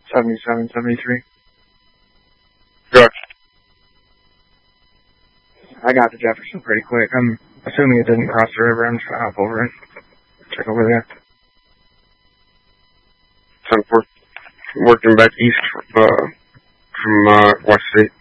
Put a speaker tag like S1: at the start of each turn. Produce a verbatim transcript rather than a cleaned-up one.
S1: seventy-seven seventy-three.
S2: Gotcha.
S1: I got to Jefferson pretty quick. I'm assuming it didn't cross the river. I'm just gonna hop over it. Check over there.
S2: ten four. Working back east uh, from uh, West State.